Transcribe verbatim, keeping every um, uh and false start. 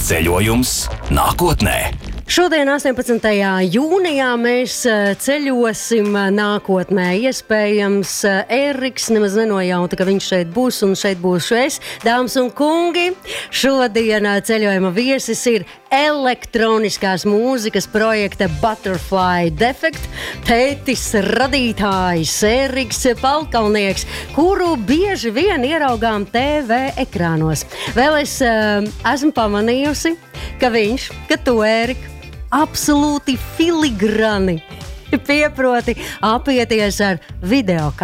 Ceļojums nākotnē. Šodien, astoņpadsmitajā jūnijā, mēs ceļosim nākotnē. Iespējams, Eriks nemaz nenojauta, ka viņš šeit būs, un šeit būšu es. Dāmas un kungi, šodien ceļojuma viesis ir elektroniskās mūzikas projekta Butterfly Defect tētis radītājs Eriks Palkalnieks, kuru bieži vien ieraugām T V ekrānos. Vēl es uh, esmu pamanījusi, ka viņš, ka tu, Erika, absolūti filigrani pieproti apieties ar video